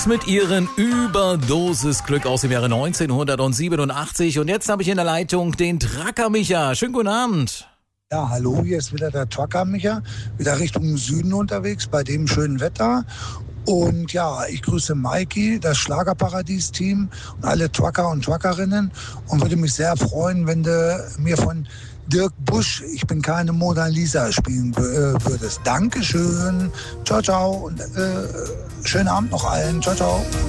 Mit ihren Überdosis Glück aus dem Jahre 1987. Und jetzt habe ich in der Leitung den Tracker Micha. Schönen guten Abend. Ja, hallo, hier ist wieder der Tracker Micha, wieder Richtung Süden unterwegs, bei dem schönen Wetter. Und ja, ich grüße Maiki, das Schlagerparadies-Team und alle Trucker und Truckerinnen und würde mich sehr freuen, wenn du mir von Dirk Busch, ich bin keine Mona Lisa, spielen würdest. Dankeschön, ciao, ciao und schönen Abend noch allen, ciao, ciao.